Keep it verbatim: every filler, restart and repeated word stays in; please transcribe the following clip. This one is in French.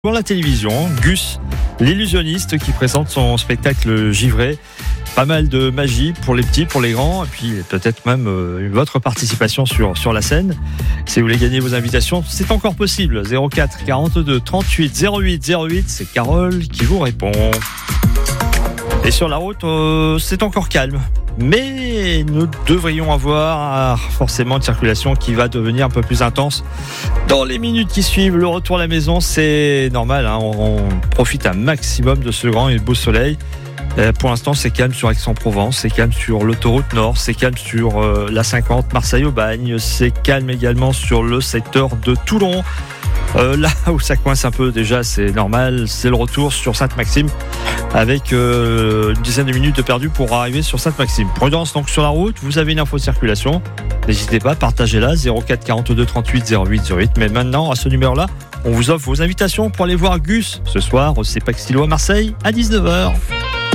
Pour la télévision, Gus, l'illusionniste qui présente son spectacle givré. Pas mal de magie pour les petits, pour les grands, et puis peut-être même euh, votre participation sur, sur la scène. Si vous voulez gagner vos invitations, c'est encore possible. zéro quatre quarante-deux trente-huit zéro huit zéro huit, c'est Carole qui vous répond. Et sur la route, euh, c'est encore calme. Mais nous devrions avoir forcément une circulation qui va devenir un peu plus intense dans les minutes qui suivent. Le retour à la maison, c'est normal, hein, on, on profite un maximum de ce grand et beau soleil. Euh, pour l'instant, c'est calme sur Aix-en-Provence, c'est calme sur l'autoroute Nord, c'est calme sur euh, la cinquante Marseille-Aubagne, c'est calme également sur le secteur de Toulon. Euh, là où ça coince un peu déjà, c'est normal, c'est le retour sur Sainte-Maxime avec euh, une dizaine de minutes de perdu pour arriver sur Sainte-Maxime. Prudence donc sur la route, vous avez une info de circulation, n'hésitez pas, partagez-la, zéro quatre quarante-deux trente-huit zéro huit zéro huit. Mais maintenant, à ce numéro-là, on vous offre vos invitations pour aller voir Gus ce soir au C E P A C Stylo à Marseille à dix-neuf heures.